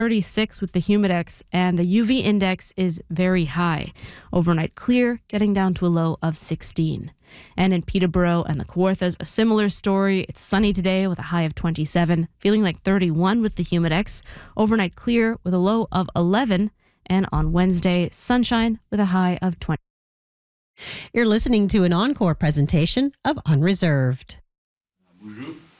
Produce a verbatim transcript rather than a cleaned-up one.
thirty-six with the Humidex, and the U V index is very high. Overnight clear, getting down to a low of sixteen. And in Peterborough and the Kawarthas, a similar story. It's sunny today with a high of twenty-seven, feeling like thirty-one with the Humidex. Overnight clear with a low of eleven. And on Wednesday, sunshine with a high of twenty. You're listening to an encore presentation of Unreserved. Bonjour.